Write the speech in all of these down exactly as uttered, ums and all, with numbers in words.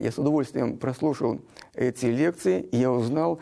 Я с удовольствием прослушал эти лекции, и я узнал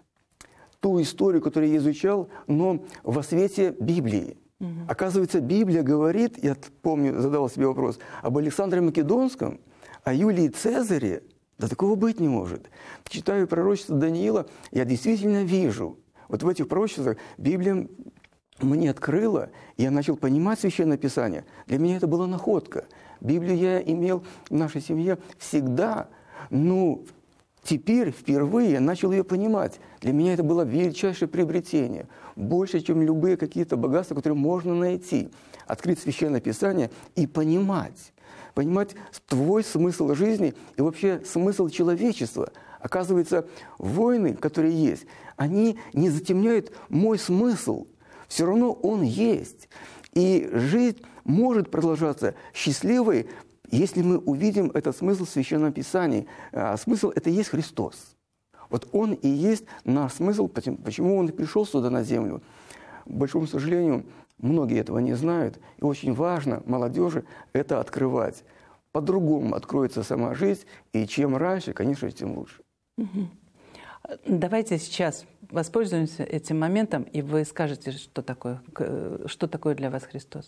ту историю, которую я изучал, но во свете Библии. Угу. Оказывается, Библия говорит, я помню, задал себе вопрос, об Александре Македонском, о Юлии Цезаре. Да такого быть не может. Читаю пророчество Даниила, я действительно вижу. Вот в этих пророчествах Библия мне открыла, и я начал понимать Священное Писание. Для меня это была находка. Библию я имел в нашей семье всегда, но теперь впервые я начал ее понимать. Для меня это было величайшее приобретение. Больше, чем любые какие-то богатства, которые можно найти. Открыть Священное Писание и понимать. Понимать твой смысл жизни и вообще смысл человечества. Оказывается, войны, которые есть, они не затемняют мой смысл. Все равно он есть. И жизнь может продолжаться счастливой, если мы увидим этот смысл в Священном Писании. А смысл – это и есть Христос. Вот Он и есть наш смысл, почему Он пришел сюда на землю. К большому сожалению, многие этого не знают. И очень важно молодежи это открывать. По-другому откроется сама жизнь, и чем раньше, конечно, тем лучше. Угу. Давайте сейчас воспользуемся этим моментом, и вы скажете, что такое, что такое для вас Христос.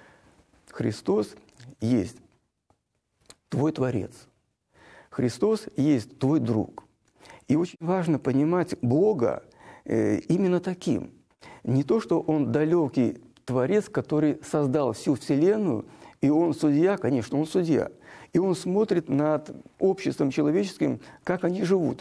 Христос есть твой Творец. Христос есть твой друг. И очень важно понимать Бога э, именно таким. Не то, что Он далекий Творец, который создал всю Вселенную, и Он судья, конечно, Он судья. И Он смотрит над обществом человеческим, как они живут.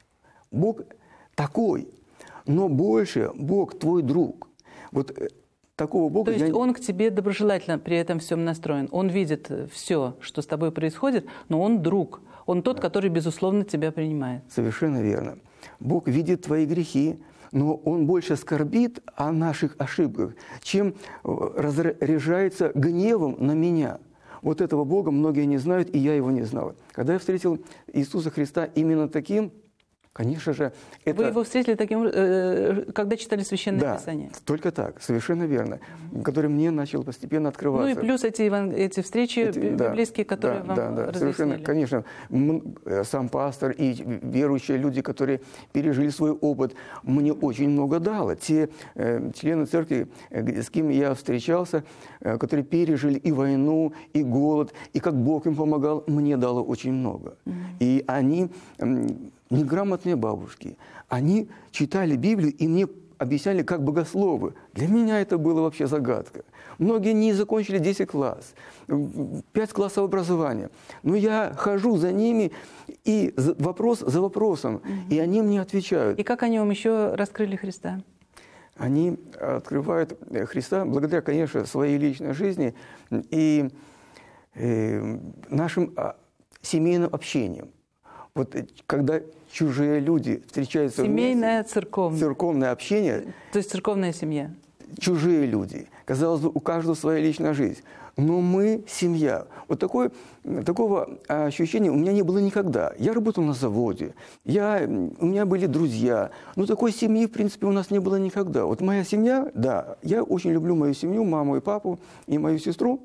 Бог такой, но больше Бог твой друг. Вот такого Бога... То есть я... Он к тебе доброжелательно при этом всем настроен. Он видит все, что с тобой происходит, но Он друг. Он тот, который, безусловно, тебя принимает. Совершенно верно. Бог видит твои грехи, но Он больше скорбит о наших ошибках, чем разряжается гневом на меня. Вот этого Бога многие не знают, и я его не знал. Когда я встретил Иисуса Христа именно таким, конечно же, это... Вы его встретили таким, когда читали Священное да, Писание? Только так, совершенно верно. Mm-hmm. Который мне начал постепенно открываться. Ну и плюс эти, эти встречи эти, библейские, да, которые да, вам да, да, разъяснили. Совершенно, конечно, сам пастор и верующие люди, которые пережили свой опыт, мне очень много дало. Те э, члены церкви, с кем я встречался, э, которые пережили и войну, и голод, и как Бог им помогал, мне дало очень много. Mm-hmm. И они... Э, неграмотные бабушки. Они читали Библию и мне объясняли как богословы. Для меня это было вообще загадка. Многие не закончили десять классов, пять классов образования. Но я хожу за ними и вопрос за вопросом, угу. и они мне отвечают. И как они вам еще раскрыли Христа? Они открывают Христа благодаря, конечно, своей личной жизни и э, нашим семейным общением. Вот когда чужие люди встречаются семейное, вместе, церковное. церковное общение. То есть церковная семья. Чужие люди. Казалось бы, у каждого своя личная жизнь. Но мы семья. Вот такое, такого ощущения у меня не было никогда. Я работал на заводе, я, у меня были друзья. Но такой семьи, в принципе, у нас не было никогда. Вот моя семья, да, я очень люблю мою семью, маму и папу, и мою сестру.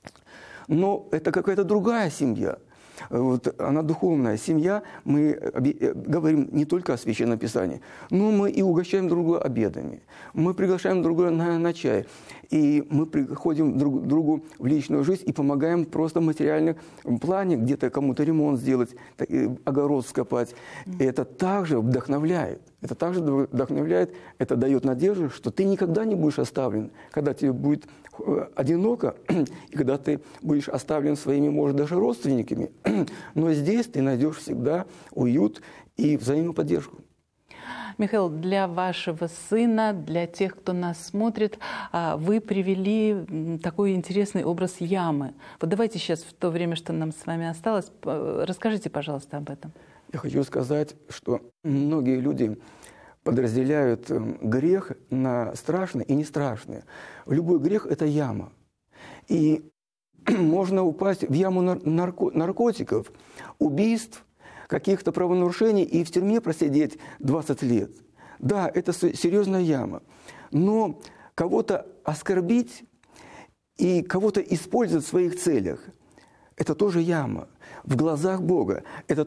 Но это какая-то другая семья. Вот она духовная семья, мы говорим не только о Священном Писании, но мы и угощаем друг друга обедами, мы приглашаем друг друга на, на чай, и мы приходим друг к другу в личную жизнь и помогаем просто в материальном плане, где-то кому-то ремонт сделать, огород скопать. И это также вдохновляет, это также вдохновляет, это дает надежду, что ты никогда не будешь оставлен, когда тебе будет одиноко, и когда ты будешь оставлен своими, может, даже родственниками, но здесь ты найдешь всегда уют и взаимоподдержку. Михаил, для вашего сына, для тех, кто нас смотрит, вы привели такой интересный образ ямы. Вот давайте сейчас, в то время, что нам с вами осталось, расскажите, пожалуйста, об этом. Я хочу сказать, что многие люди подразделяют грех на страшный и не страшный. Любой грех – это яма. И можно упасть в яму нарко- наркотиков, убийств, каких-то правонарушений и в тюрьме просидеть двадцать лет. Да, это серьезная яма. Но кого-то оскорбить и кого-то использовать в своих целях это тоже яма. В глазах Бога это